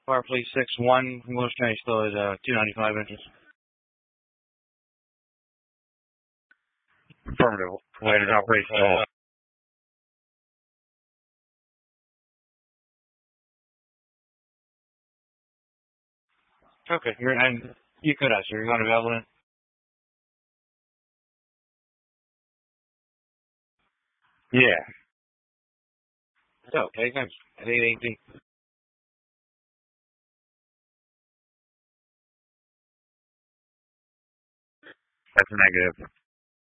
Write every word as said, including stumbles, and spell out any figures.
Car plate six one, Willis County still at uh, two ninety-five inches. Affirmative. Landed operation. Okay, you're, and you could ask, you're going to Evelyn? Yeah. Okay, thanks. At eight eighty. That's a negative.